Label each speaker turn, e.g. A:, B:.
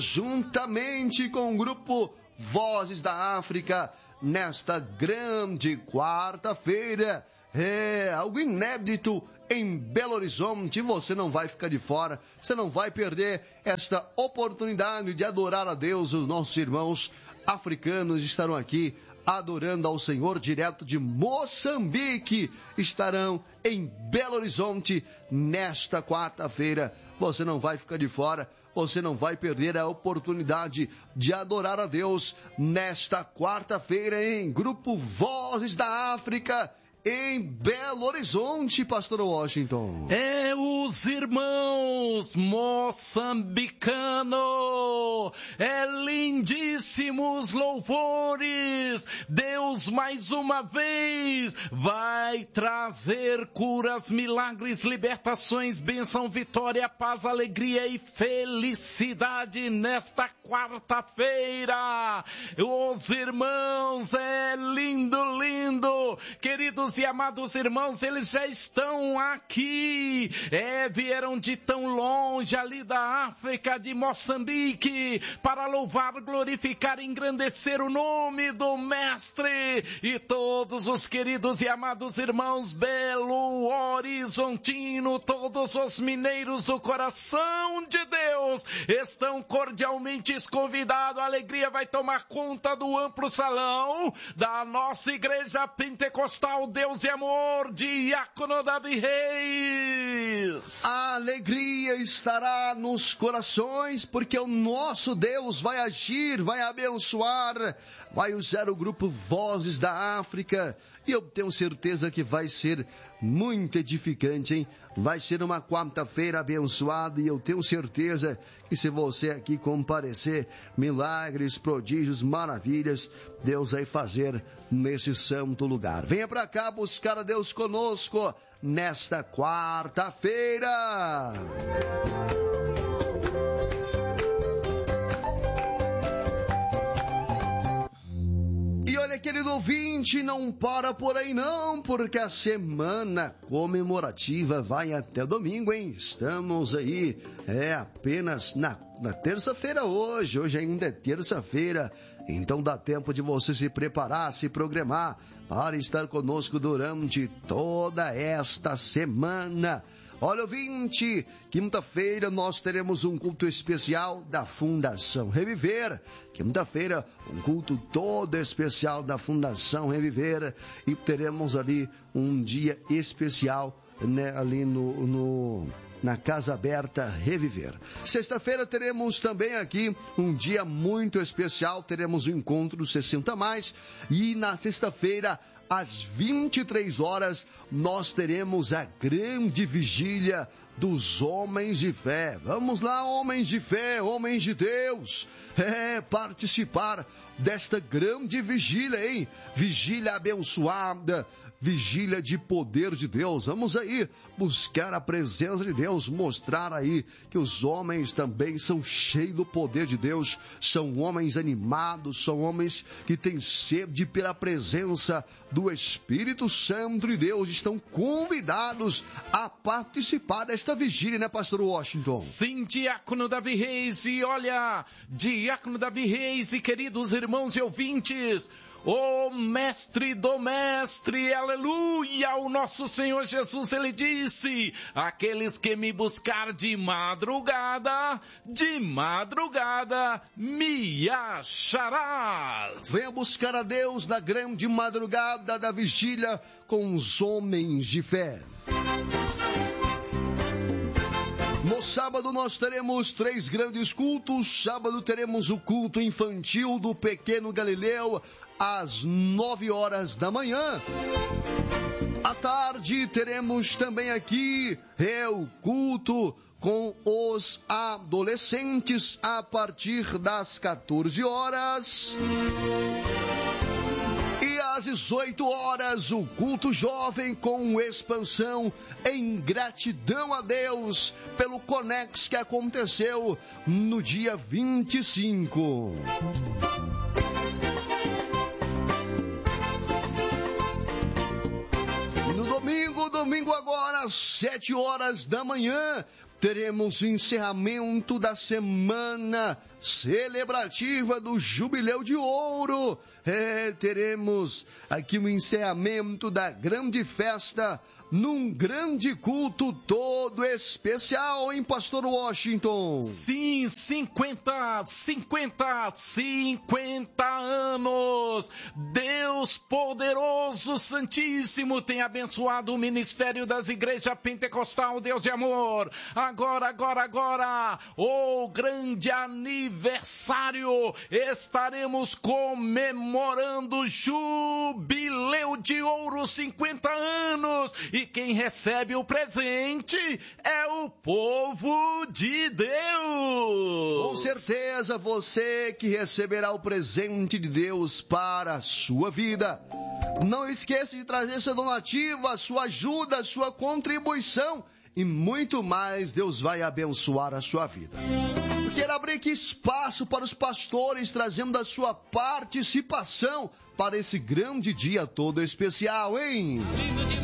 A: juntamente com o grupo Vozes da África, nesta grande quarta-feira. É algo inédito em Belo Horizonte. Você não vai ficar de fora, você não vai perder esta oportunidade de adorar a Deus. Os nossos irmãos africanos estarão aqui adorando ao Senhor, direto de Moçambique. Estarão em Belo Horizonte nesta quarta-feira. Você não vai ficar de fora, você não vai perder a oportunidade de adorar a Deus nesta quarta-feira em Grupo Vozes da África, em Belo Horizonte, Pastor Washington.
B: É os irmãos moçambicanos, é lindíssimos louvores. Deus mais uma vez vai trazer curas, milagres, libertações, bênção, vitória, paz, alegria e felicidade nesta quarta-feira. Os irmãos, é lindo, lindo, queridos e amados irmãos, eles já estão aqui, vieram de tão longe ali da África, de Moçambique, para louvar, glorificar e engrandecer o nome do Mestre. E todos os queridos e amados irmãos Belo Horizontino, todos os mineiros do coração de Deus, estão cordialmente convidados. A alegria vai tomar conta do amplo salão da nossa igreja pentecostal Deus e Amor, Diácono Davi Reis.
A: A alegria estará nos corações, porque o nosso Deus vai agir, vai abençoar, vai usar o grupo Vozes da África, e eu tenho certeza que vai ser muito edificante, hein? Vai ser uma quarta-feira abençoada, e eu tenho certeza que se você aqui comparecer, milagres, prodígios, maravilhas, Deus vai fazer nesse santo lugar. Venha para cá buscar a Deus conosco nesta quarta-feira. E olha, querido ouvinte, não para por aí não, porque a semana comemorativa vai até domingo, hein? Estamos aí, apenas na terça-feira hoje ainda é terça-feira, então dá tempo de você se preparar, se programar para estar conosco durante toda esta semana. Olha, ouvinte, quinta-feira nós teremos um culto especial da Fundação Reviver. Quinta-feira, um culto todo especial da Fundação Reviver. E teremos ali um dia especial, né, ali na Casa Aberta Reviver. Sexta-feira teremos também aqui um dia muito especial, teremos o encontro 60+, e na sexta-feira, às 23 horas, nós teremos a grande vigília dos homens de fé. Vamos lá, homens de fé, homens de Deus, participar desta grande vigília, hein? Vigília abençoada, vigília de poder de Deus. Vamos aí buscar a presença de Deus, mostrar aí que os homens também são cheios do poder de Deus, são homens animados, são homens que têm sede pela presença do Espírito Santo de Deus, estão convidados a participar desta vigília, né, Pastor Washington?
B: Sim, Diácono Davi Reis, e olha, Diácono Davi Reis e queridos irmãos e ouvintes, o mestre do mestre, aleluia, o nosso Senhor Jesus, ele disse: aqueles que me buscar de madrugada me acharás.
A: Venha buscar a Deus na grande madrugada da vigília com os homens de fé. No sábado nós teremos 3 grandes cultos. Sábado teremos o culto infantil do Pequeno Galileu às 9 horas da manhã. À tarde teremos também aqui o culto com os adolescentes a partir das 14 horas. E às 18 horas, o culto jovem com expansão em gratidão a Deus pelo Conex que aconteceu no dia 25. No domingo agora, às 7 horas da manhã, teremos o encerramento da semana celebrativa do Jubileu de Ouro. Teremos aqui o encerramento da grande festa num grande culto todo especial, hein, Pastor Washington?
B: Sim, 50 anos. Deus poderoso, santíssimo, tem abençoado o ministério das igrejas pentecostal, Deus de amor. Agora, o grande aniversário, estaremos comemorando o Jubileu de Ouro, 50 anos. E quem recebe o presente é o povo de Deus.
A: Com certeza, você que receberá o presente de Deus para a sua vida. Não esqueça de trazer sua donativa, sua ajuda, sua contribuição e muito mais. Deus vai abençoar a sua vida. Eu quero abrir aqui espaço para os pastores, trazendo a sua participação para esse grande dia todo especial, hein?